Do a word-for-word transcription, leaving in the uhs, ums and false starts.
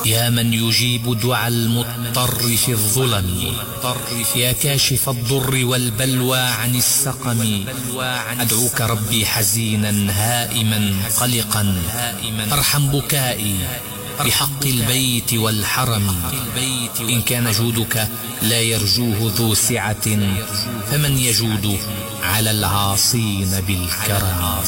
يا من يجيب دعاء المضطر في الظلم، يا كاشف الضر والبلوى عن السقم، أدعوك ربي حزينا هائما قلقا، ارحم بكائي بحق البيت والحرم. إن كان جودك لا يرجوه ذو سعة، فمن يجود على العاصين بالكرم.